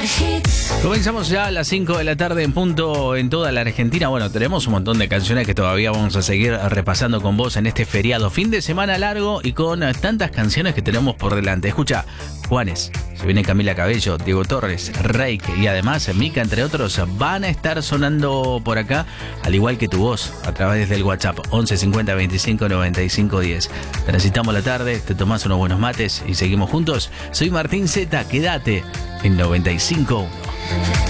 Comenzamos ya a las 5 de la tarde en punto en toda la Argentina. Bueno, tenemos un montón de canciones que todavía vamos a seguir repasando con vos en este feriado. Fin de semana largo y con tantas canciones que tenemos por delante. Escucha, Juanes, se viene Camila Cabello, Diego Torres, Reik y además Mika, entre otros, van a estar sonando por acá, al igual que tu voz, a través del WhatsApp 11 50 25 95 10. Te necesitamos la tarde, te tomás unos buenos mates y seguimos juntos. Soy Martín Zeta, quédate en 95.1.